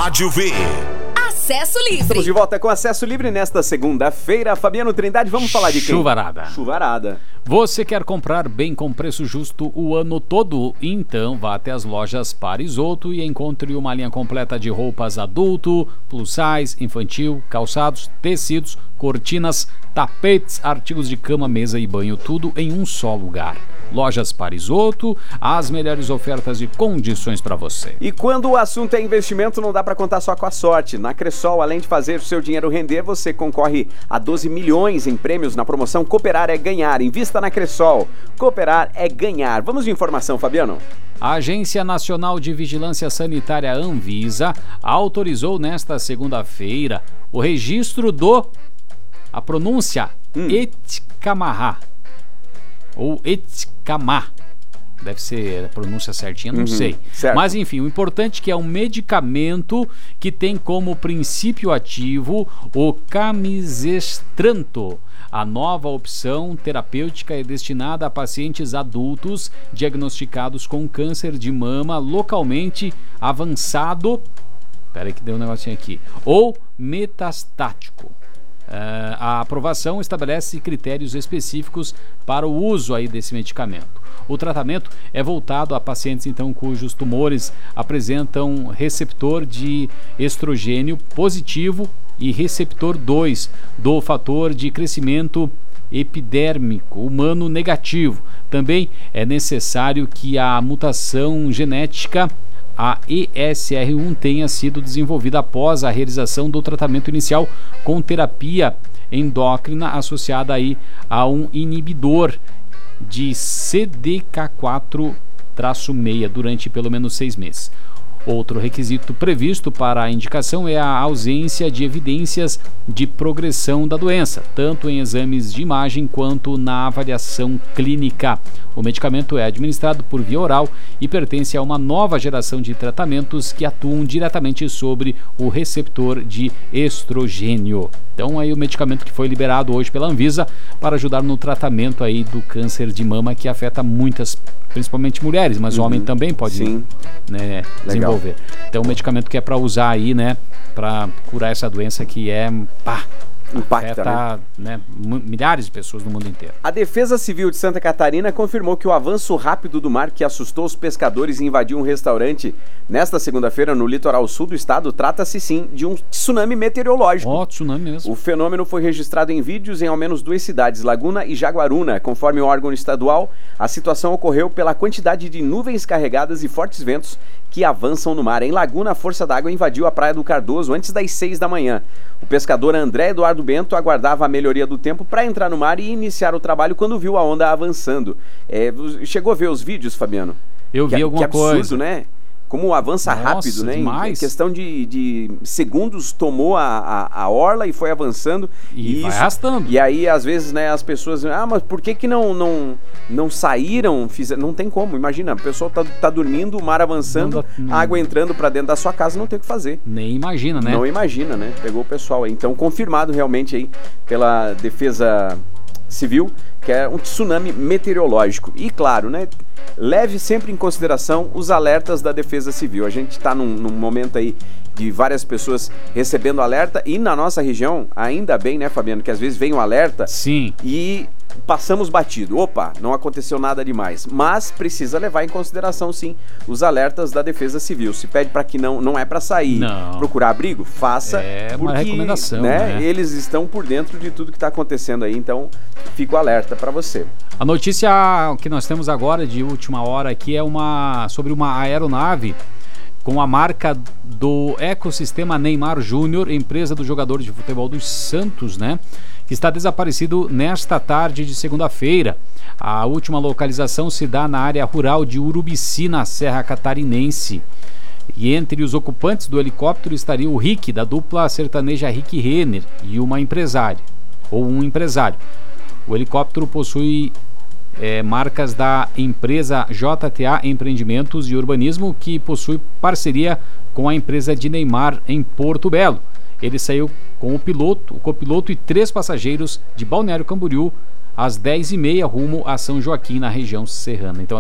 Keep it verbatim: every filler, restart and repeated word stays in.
Rádio V. Acesso Livre. Estamos de volta com Acesso Livre nesta segunda-feira. Fabiano Trindade, vamos falar de quem? Chuvarada. Chuvarada. Você quer comprar bem com preço justo o ano todo? Então vá até as lojas Parisoto e encontre uma linha completa de roupas adulto, plus size, infantil, calçados, tecidos, cortinas, tapetes, artigos de cama, mesa e banho, tudo em um só lugar. Lojas Parisoto, as melhores ofertas e condições para você. E quando o assunto é investimento, não dá para contar só com a sorte. Na Cressol, além de fazer o seu dinheiro render, você concorre a doze milhões em prêmios na promoção Cooperar é Ganhar. Invista na Cressol. Cooperar é ganhar. Vamos de informação, Fabiano. A Agência Nacional de Vigilância Sanitária Anvisa autorizou nesta segunda-feira o registro do... a pronúncia hum. Etcamarra. Ou Etcamar. Deve ser a pronúncia certinha, não uhum, sei. Certo. Mas enfim, o importante é que é um medicamento que tem como princípio ativo o camizestrant. A nova opção terapêutica é destinada a pacientes adultos diagnosticados com câncer de mama localmente avançado. Espera aí que deu um negocinho aqui. Ou metastático. Uh, a aprovação estabelece critérios específicos para o uso aí desse medicamento. O tratamento é voltado a pacientes então cujos tumores apresentam receptor de estrogênio positivo e receptor dois do fator de crescimento epidérmico humano negativo. Também é necessário que a mutação genética a E S R um tenha sido desenvolvida após a realização do tratamento inicial com terapia endócrina associada aí a um inibidor de C D K quatro seis durante pelo menos seis meses. Outro requisito previsto para a indicação é a ausência de evidências de progressão da doença, tanto em exames de imagem quanto na avaliação clínica. O medicamento é administrado por via oral e pertence a uma nova geração de tratamentos que atuam diretamente sobre o receptor de estrogênio. Então aí o medicamento que foi liberado hoje pela Anvisa para ajudar no tratamento aí do câncer de mama que afeta muitas, principalmente mulheres, mas o uhum. homem também pode Sim. Né, desenvolver. Então um medicamento que é para usar aí, né, para curar essa doença que é, pá, impacta, afeta, né? Né, milhares de pessoas no mundo inteiro. A Defesa Civil de Santa Catarina confirmou que o avanço rápido do mar que assustou os pescadores e invadiu um restaurante nesta segunda-feira no litoral sul do estado trata-se sim de um tsunami meteorológico. Ó, oh, tsunami mesmo. O fenômeno foi registrado em vídeos em ao menos duas cidades, Laguna e Jaguaruna. Conforme o órgão estadual, a situação ocorreu pela quantidade de nuvens carregadas e fortes ventos que avançam no mar. Em Laguna, a força d'água invadiu a Praia do Cardoso antes das seis da manhã. O pescador André Eduardo Bento aguardava a melhoria do tempo para entrar no mar e iniciar o trabalho quando viu a onda avançando. É, chegou a ver os vídeos, Fabiano? Eu vi que, alguma que absurdo, coisa. né? Como avança Nossa, rápido, né? Demais. Em questão de, de segundos tomou a, a, a orla e foi avançando. E, e vai isso, arrastando. E aí, às vezes, né, as pessoas... Ah, mas por que que não, não, não saíram? Fiz, não tem como. Imagina, a pessoa tá, tá dormindo, o mar avançando, não dá, não... água entrando para dentro da sua casa, não tem o que fazer. Nem imagina, né? Não imagina, né? Pegou o pessoal aí. Então, confirmado realmente aí pela Defesa Civil, que é um tsunami meteorológico. E claro, né? Leve sempre em consideração os alertas da Defesa Civil. A gente está num, num momento aí de várias pessoas recebendo alerta e na nossa região, ainda bem, né, Fabiano, que às vezes vem um alerta Sim. e passamos batido. Opa, não aconteceu nada demais. Mas precisa levar em consideração, sim, os alertas da Defesa Civil. Se pede para que não, não é para sair, não. procurar abrigo, faça. É uma porque, recomendação, né, né? Eles estão por dentro de tudo que está acontecendo aí, então fica o alerta para você. A notícia que nós temos agora de última hora aqui é uma sobre uma aeronave com a marca do ecossistema Neymar Júnior, empresa do jogador de futebol dos Santos, né? Que está desaparecido nesta tarde de segunda-feira. A última localização se dá na área rural de Urubici, na Serra Catarinense. E entre os ocupantes do helicóptero estaria o Rick, da dupla sertaneja Rick Renner, e uma empresária, ou um empresário. O helicóptero possui é, marcas da empresa J T A Empreendimentos e Urbanismo, que possui parceria com a empresa de Neymar em Porto Belo. Ele saiu com o piloto, o copiloto e três passageiros de Balneário Camboriú às dez e meia rumo a São Joaquim, na região serrana. Então